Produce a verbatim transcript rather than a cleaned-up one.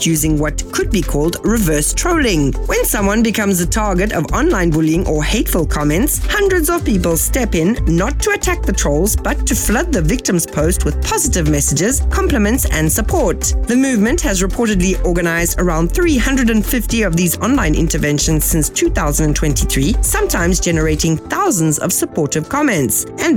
using what could be called reverse trolling. When someone becomes the target of online bullying or hateful comments, hundreds of people step in not to attack the trolls but to flood the victim's post with positive messages, compliments, and support. The movement has reportedly organized around three hundred fifty of these online interventions since two thousand twenty-three, sometimes generating thousands of supportive comments. And